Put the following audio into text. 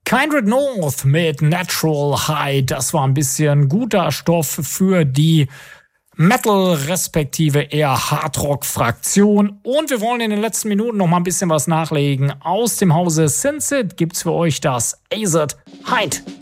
Kindred North mit Natural High, das war ein bisschen guter Stoff für die Metal respektive eher Hardrock-Fraktion. Und wir wollen in den letzten Minuten noch mal ein bisschen was nachlegen. Aus dem Hause Synthit gibt's für euch das Azed Height.